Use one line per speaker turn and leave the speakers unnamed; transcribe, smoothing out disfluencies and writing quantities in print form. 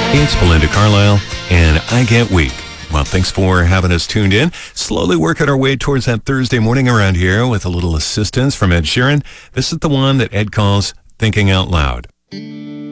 It's Belinda Carlisle, and I Get Weak. Well, thanks for having us tuned in. Slowly working our way towards that Thursday morning around here with a little assistance from Ed Sheeran. This is the one that Ed calls Thinking Out Loud.